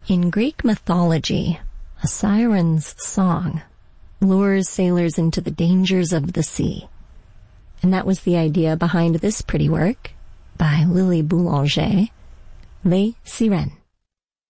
In Greek mythology, a siren's song lures sailors into the dangers of the sea. And that was the idea behind this pretty work by Lily Boulanger, Les Sirènes.